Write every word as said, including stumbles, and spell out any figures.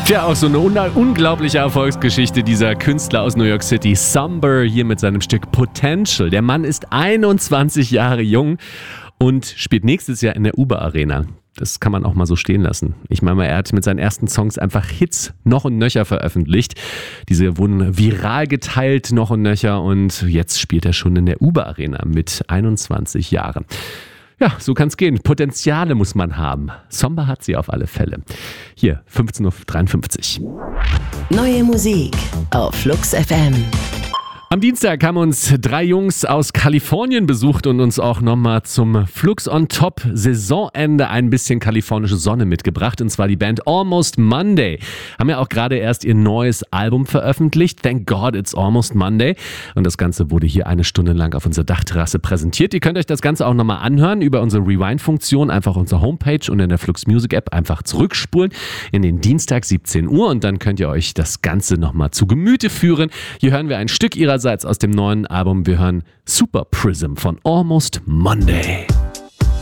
Tja, auch so eine un- unglaubliche Erfolgsgeschichte dieser Künstler aus New York City. Sumber hier mit seinem Stück Potential. Der Mann ist einundzwanzig Jahre jung und spielt nächstes Jahr in der Uber Arena. Das kann man auch mal so stehen lassen. Ich meine mal, er hat mit seinen ersten Songs einfach Hits noch und nöcher veröffentlicht. Diese wurden viral geteilt noch und nöcher und jetzt spielt er schon in der Uber Arena mit einundzwanzig Jahren. Ja, so kann's gehen. Potenziale muss man haben. Sumber hat sie auf alle Fälle. Hier, fünfzehn Uhr dreiundfünfzig. Neue Musik auf Flux F M. Am Dienstag haben uns drei Jungs aus Kalifornien besucht und uns auch nochmal zum Flux on Top Saisonende ein bisschen kalifornische Sonne mitgebracht. Und zwar die Band Almost Monday. Haben ja auch gerade erst ihr neues Album veröffentlicht. Thank God It's Almost Monday. Und das Ganze wurde hier eine Stunde lang auf unserer Dachterrasse präsentiert. Ihr könnt euch das Ganze auch nochmal anhören über unsere Rewind-Funktion. Einfach unsere Homepage und in der Flux Music App einfach zurückspulen in den Dienstag siebzehn Uhr. Und dann könnt ihr euch das Ganze nochmal zu Gemüte führen. Hier hören wir ein Stück ihrer aus dem neuen Album. Wir hören Super Prism von Almost Monday.